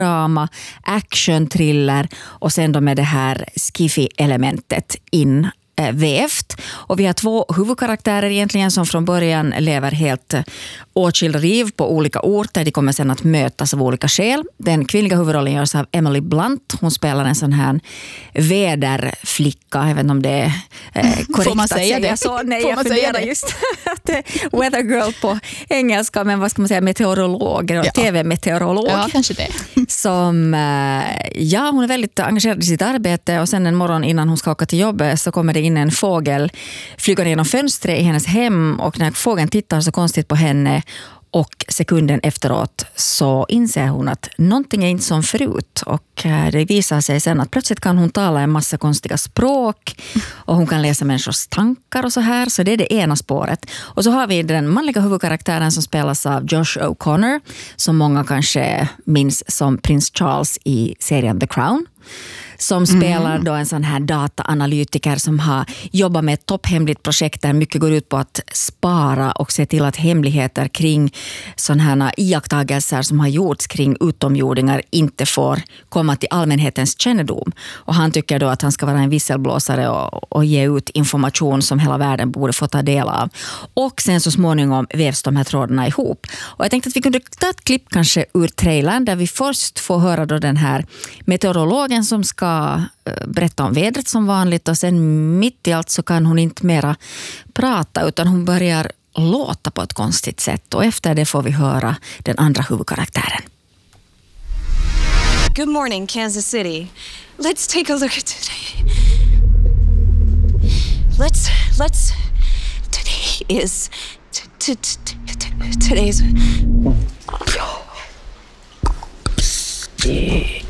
drama, action, thriller och sen då med det här skiffy-elementet vävt. Och vi har 2 huvudkaraktärer egentligen som från början lever helt åtskilda liv på olika orter. De kommer sen att mötas av olika skäl. Den kvinnliga huvudrollen görs av Emily Blunt. Hon spelar en sån här väderflicka. Jag vet inte om det är korrekt får man säga det? Så. Nej, jag funderar just att det är weather girl på engelska, men vad ska man säga, meteorolog eller tv-meteorolog. Ja, kanske det. Som, hon är väldigt engagerad i sitt arbete och sen en morgon innan hon ska åka till jobbet så kommer det in en fågel flyger genom fönstret i hennes hem och när fågeln tittar så konstigt på henne och sekunden efteråt så inser hon att någonting är inte som förut och det visar sig sen att plötsligt kan hon tala en massa konstiga språk och hon kan läsa människors tankar och så här, så det är det ena spåret. Och så har vi den manliga huvudkaraktären som spelas av Josh O'Connor som många kanske minns som prins Charles i serien The Crown. Som spelar då en sån här dataanalytiker som har jobbat med ett topphemligt projekt där mycket går ut på att spara och se till att hemligheter kring såna här iakttagelser som har gjorts kring utomjordingar inte får komma till allmänhetens kännedom. Och han tycker då att han ska vara en visselblåsare och ge ut information som hela världen borde få ta del av. Och sen så småningom vävs de här trådarna ihop. Och jag tänkte att vi kunde ta ett klipp kanske ur trailern där vi först får höra då den här meteorologen som ska berätta om vädret som vanligt och sen mitt i allt så kan hon inte mera prata utan hon börjar låta på ett konstigt sätt och efter det får vi höra den andra huvudkaraktären. Good morning, Kansas City. Let's take a look at today. Let's today is today's